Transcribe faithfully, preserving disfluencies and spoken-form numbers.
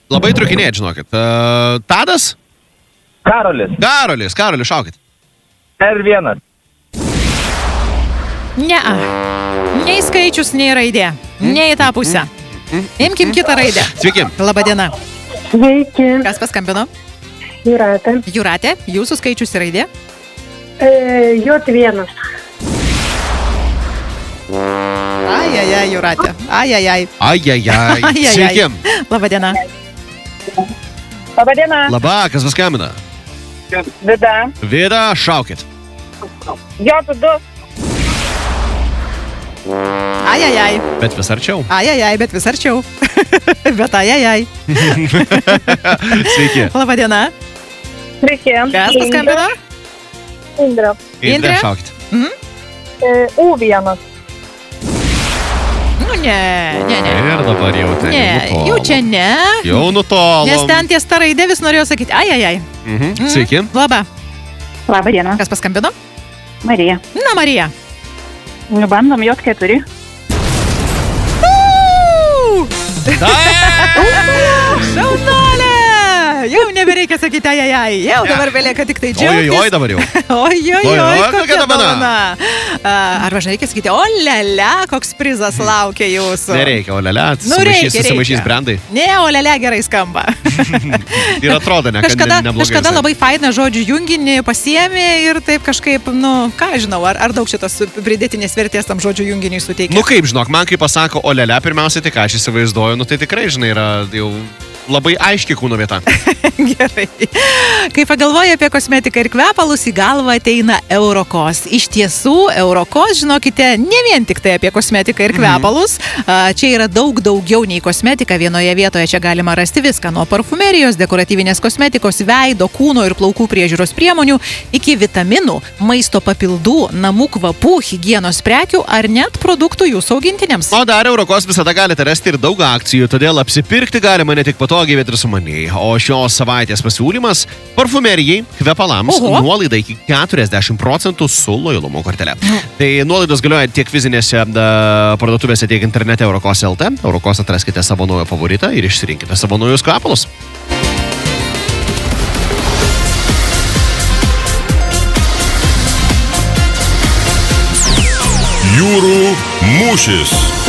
Labai trukinėt, žinokit. Uh, Tadas? Karolis. Karolis, Karolis, šaukit. R vienas. Ne-a. Nei skaičius, nei raidė. Nei į tą pusę. Imkim kitą raidę. Sveiki. Labadiena. Sveiki. Kas paskambino? Jūratė. Jūratė, jūsų skaičius ir raidė? E, J vienas. Ajajaj, Jūratė. Ajajaj. Ajajaj. Ajajaj. Sveiki. Labadiena. Labadiena. Laba, kas paskambina? Vida. Vida, šaukit. J du. Ajajaj. Bet vis arčiau. Ajajaj, bet vis arčiau. Bet ajajaj. Sveiki. Labadiena. Sveiki. Kas paskambino? Indra. Indrė, Indrė? šaukit. Mhm. E, U vienas. Nu, ne, ne, ne. Ir dabar jau ten Ne, nutolom. jau čia ne. Jau nutolom. Nes ten ties ta raidė vis norėjau sakyti, ajajaj. Mhm. Sveiki. Laba. Labadiena. Kas paskambino? Marija. Na, Marija. Nu, bandom J keturi. Šaunolė! Jau nebereikia sakyti ajajaj. Jau dabar belieka tik tai džiaugtis. Oi, oi, dabar jau. Oi, oi, Oi, oi, oi, kokia kokia dovana. dovana. Arba žinai, reikia sakyti, o lele, koks prizas laukia jūsų. Nereikia, o lele, Nu, reikia, susimaišys reikia. brandai. Ne, o lele gerai skamba. Ir atrodo, ne, kad Kažkada, ne, neblogai. kažkada visai. labai fainą žodžių junginį pasiėmė ir taip kažkaip, nu, ką žinau, ar, ar daug šitos pridėtinės vertės tam žodžių junginiui suteikia. Nu kaip, žinok, man kai pasako o lele, pirmiausia, tai ką aš įsivaizduoju, nu tai tikrai, žinai, yra jau labai aiški kūno vieta. Gerai. Kai pagalvoju apie kosmetiką ir kvepalus, į galvą ateina Eurokos. Iš tiesų, Eurokos, žinokite, ne vien tik tai apie kosmetiką ir kvepalus. A, Čia yra daug daugiau nei kosmetika. Vienoje vietoje čia galima rasti viską. Nuo parfumerijos, dekoratyvinės kosmetikos, veido, kūno ir plaukų priežiūros priemonių, iki vitaminų, maisto papildų, namų kvapų, higienos prekių ar net produktų jūsų augintiniams. O dar Eurokos visada galite rasti ir daug akcijų, todėl apsipirkti galima ne tik patogiai, bet ir sumaniai. O šios savaitės pasiūlymas – parfumerijai, kvepalams, Oho. nuolaida iki keturiasdešimt procentų su lojalumo kortele. Tai nuolaidos galioja tiek fizinėse da, parduotuvėse, tiek internete Eurokos L T. Eurokos atraskite savo naują favoritą ir išsirinkite savo naujus kvepalus. Jūrų mūšis.